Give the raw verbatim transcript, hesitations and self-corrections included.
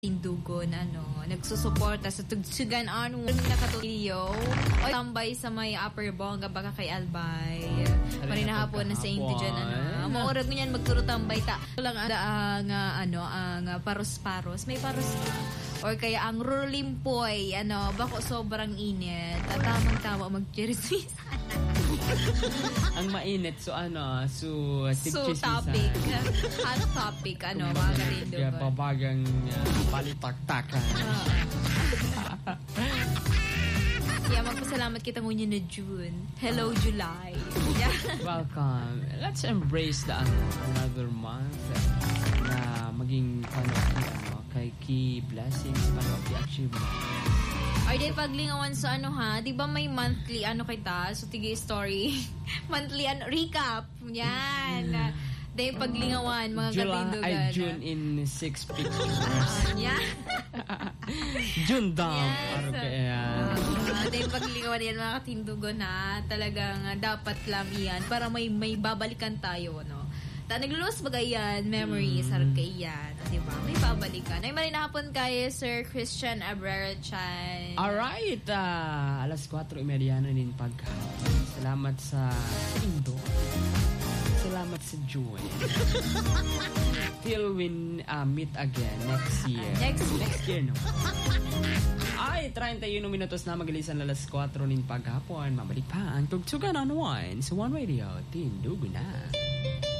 Tindugon, ano, nagsusuporta sa tugsugan ano nakatulio o tambay sa may upper bongga baka kay Albay. Marina hapon na sa Inti dyan, ano. Maurag mo yan magturo tambay ta. Lang ang uh, ano, ang uh, paros-paros. May paros na. Or kaya ang rulimpoy, ano, bako sobrang init. At tamang-tama mag-chirismisan. Ang mainit, so ano, so so topic, hot topic, ano, mga katindugon. Kaya pabagang uh, balitaktakan. Kaya magpasalamat kita ngunyan na June. Hello, July. Welcome. Let's embrace the ano, another month na maging ano, ano, kay key blessings, ano, the achievement. Ay, di paglingawan sa ano ha, di ba may monthly ano kita, so tige story, monthly ano, recap, yan. Di paglingawan, mga katindugan. Ay, June in six pictures. Yan. June down. Yes. Kaya. Uh, di paglingawan yan, mga katindugan ha, talagang uh, dapat lang yan, para may may babalikan tayo, no? Ta naglulus bagay yan, memories, mm. Harkay yan. Diba? May babalikan. Ay, marin hapon kayo, Sir Christian Abrera-chan. Alright, uh, alas kwatro imedya na din pagkahapon. Salamat sa Indo. Salamat sa Joy. Till we uh, meet again next year. Next year. Next year, no? Ay, thirty-one minutos na magalisan alas kwatro nin paghapon. Mabalik pa ang tugtugan on one sa One Radio. Tindugo na.